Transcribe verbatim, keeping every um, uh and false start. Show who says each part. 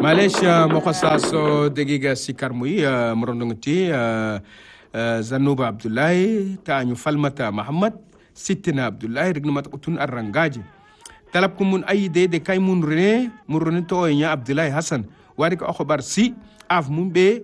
Speaker 1: Malaysia mokhasaso degiga sikarmui morondongti Zanuba Abdullahi taanyu Falmata Muhammad Sittina Abdullahi rignumat utun arrangaji talab kumun ayide de kay mun rene mun rene to nya Abdullahi Hassan wari ko akhbar si af mun be